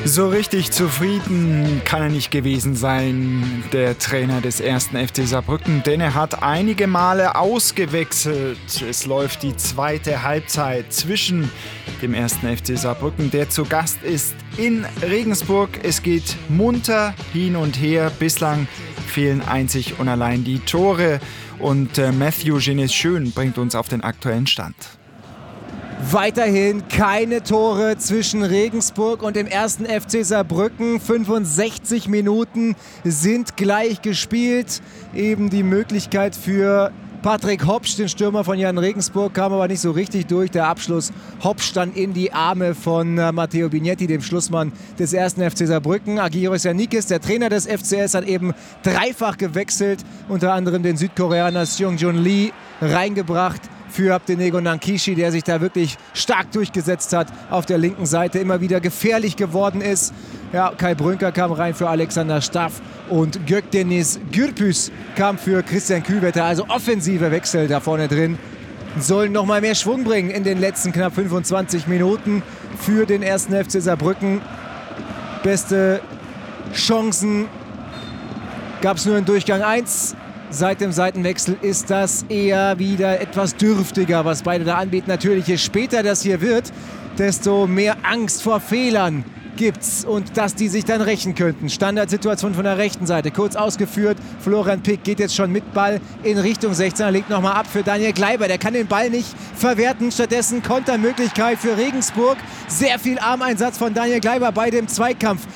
So richtig zufrieden kann er nicht gewesen sein, der Trainer des 1. FC Saarbrücken, denn er hat einige Male ausgewechselt. Es läuft die zweite Halbzeit zwischen dem 1. FC Saarbrücken, der zu Gast ist in Regensburg. Es geht munter hin und her. Bislang fehlen einzig und allein die Tore. Und Matthew Genes-Schön bringt uns auf den aktuellen Stand. Weiterhin keine Tore zwischen Regensburg und dem 1. FC Saarbrücken. 65 Minuten sind gleich gespielt. Eben die Möglichkeit für Patrick Hopsch, den Stürmer von Jan Regensburg, kam aber nicht so richtig durch. Der Abschluss Hopsch dann in die Arme von Matteo Bignetti, dem Schlussmann des 1. FC Saarbrücken. Agiros Yannikis, der Trainer des FCS, hat eben dreifach gewechselt. Unter anderem den Südkoreaner Seung-Joon Lee reingebracht für Abdenego Nankishi, der sich da wirklich stark durchgesetzt hat auf der linken Seite, immer wieder gefährlich geworden ist. Ja, Kai Brünker kam rein für Alexander Staff und Gökdeniz Gürpüs kam für Christian Kühlwetter. Also offensive Wechsel da vorne drin. Sollen noch mal mehr Schwung bringen in den letzten knapp 25 Minuten für den 1. FC Saarbrücken. Beste Chancen gab es nur in Durchgang 1. Seit dem Seitenwechsel ist das eher wieder etwas dürftiger, was beide da anbieten. Natürlich, je später das hier wird, desto mehr Angst vor Fehlern gibt's und dass die sich dann rächen könnten. Standardsituation von der rechten Seite, kurz ausgeführt. Florian Pick geht jetzt schon mit Ball in Richtung 16er, legt nochmal ab für Daniel Gleiber. Der kann den Ball nicht verwerten. Stattdessen Kontermöglichkeit für Regensburg. Sehr viel Armeinsatz von Daniel Gleiber bei dem Zweikampf